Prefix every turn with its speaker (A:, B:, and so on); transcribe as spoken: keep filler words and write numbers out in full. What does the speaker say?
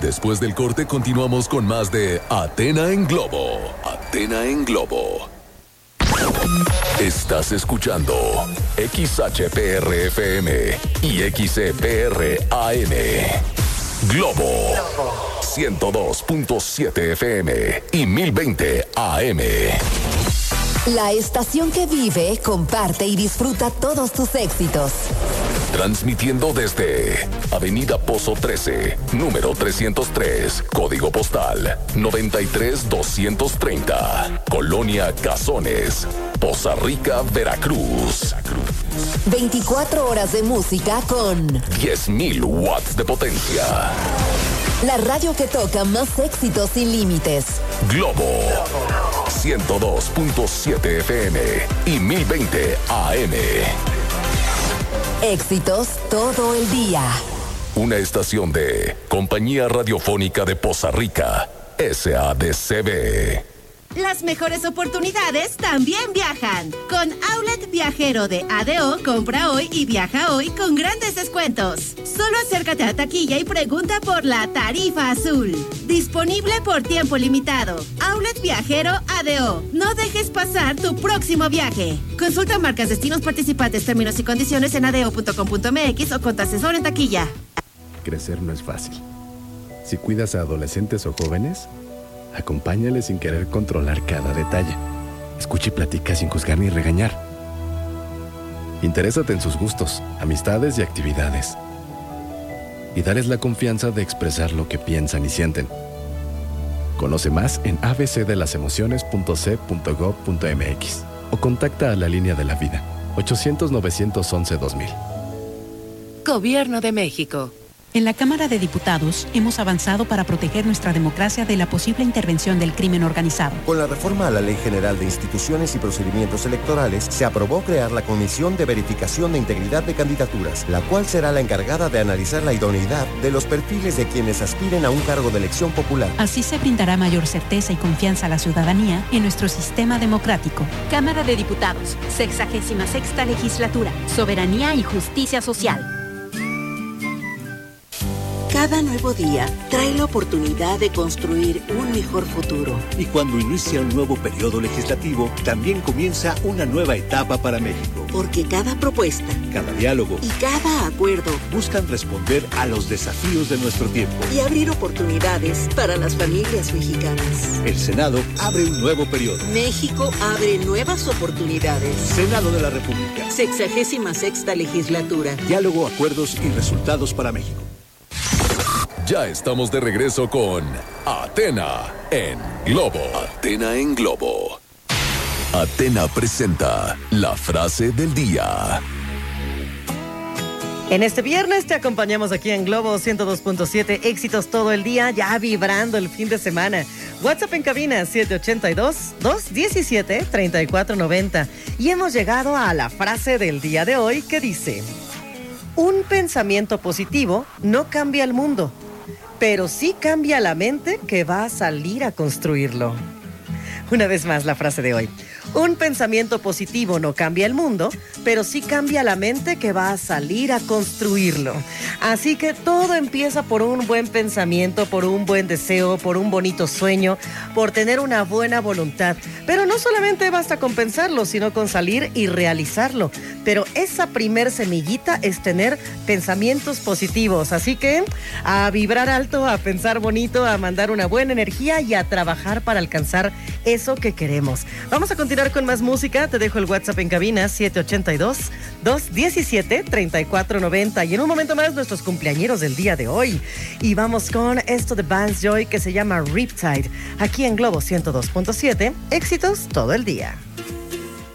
A: Después del corte continuamos con más de Athena en Globo. Athena en Globo. Estás escuchando X H P R F M y X E P R A M. Globo ciento dos punto siete F M y mil veinte A M.
B: La estación que vive, comparte y disfruta todos tus éxitos.
A: Transmitiendo desde Avenida Pozo trece, número trescientos tres, código postal noventa y tres doscientos treinta, Colonia Cazones, Poza Rica, Veracruz.
B: veinticuatro horas de música con
A: diez mil watts de potencia.
B: La radio que toca más éxitos sin límites.
A: Globo ciento dos punto siete F M y mil veinte A M.
B: Éxitos todo el día.
A: Una estación de Compañía Radiofónica de Poza Rica, S A D C B.
C: Las mejores oportunidades también viajan. Con Outlet Viajero de A D O, compra hoy y viaja hoy con grandes descuentos. Solo acércate a taquilla y pregunta por la tarifa azul. Disponible por tiempo limitado. Outlet Viajero A D O. No dejes pasar tu próximo viaje. Consulta marcas, destinos participantes, términos y condiciones en adeo punto com punto m x o con tu asesor en taquilla.
D: Crecer no es fácil. Si cuidas a adolescentes o jóvenes, acompáñale sin querer controlar cada detalle. Escucha y platica sin juzgar ni regañar. Interésate en sus gustos, amistades y actividades. Y dales la confianza de expresar lo que piensan y sienten. Conoce más en a b c de las emociones punto c punto gov punto m x o contacta a la línea de la vida ochocientos novecientos once dos mil.
E: Gobierno de México.
F: En la Cámara de Diputados hemos avanzado para proteger nuestra democracia de la posible intervención del crimen organizado.
G: Con la reforma a la Ley General de Instituciones y Procedimientos Electorales, se aprobó crear la Comisión de Verificación de Integridad de Candidaturas, la cual será la encargada de analizar la idoneidad de los perfiles de quienes aspiren a un cargo de elección popular.
F: Así se brindará mayor certeza y confianza a la ciudadanía en nuestro sistema democrático.
H: Cámara de Diputados, sexagésima sexta legislatura, soberanía y justicia social.
I: Cada nuevo día trae la oportunidad de construir un mejor futuro.
J: Y cuando inicia un nuevo periodo legislativo, también comienza una nueva etapa para México.
I: Porque cada propuesta,
J: cada diálogo
I: y cada acuerdo
J: buscan responder a los desafíos de nuestro tiempo
I: y abrir oportunidades para las familias mexicanas.
J: El Senado abre un nuevo periodo.
I: México abre nuevas oportunidades.
J: Senado de la República.
I: Sexagésima sexta legislatura.
J: Diálogo, acuerdos y resultados para México.
A: Ya estamos de regreso con Athena en Globo. Athena en Globo. Athena presenta la frase del día.
K: En este viernes te acompañamos aquí en Globo ciento dos punto siete, éxitos todo el día, ya vibrando el fin de semana. WhatsApp en cabina siete ocho dos, dos uno siete, tres cuatro nueve cero. Y hemos llegado a la frase del día de hoy que dice: un pensamiento positivo no cambia el mundo, pero sí cambia la mente que va a salir a construirlo. Una vez más la frase de hoy. Un pensamiento positivo no cambia el mundo, pero sí cambia la mente que va a salir a construirlo. Así que todo empieza por un buen pensamiento, por un buen deseo, por un bonito sueño, por tener una buena voluntad. Pero no solamente basta con pensarlo, sino con salir y realizarlo. Pero esa primer semillita es tener pensamientos positivos. Así que a vibrar alto, a pensar bonito, a mandar una buena energía y a trabajar para alcanzar eso que queremos. Vamos a continuar con más música. Te dejo el WhatsApp en cabina siete ocho dos, dos uno siete, tres cuatro nueve cero. Y en un momento más nuestros cumpleañeros del día de hoy. Y vamos con esto de Vance Joy que se llama Riptide. Aquí en Globo ciento dos punto siete, éxitos todo el día.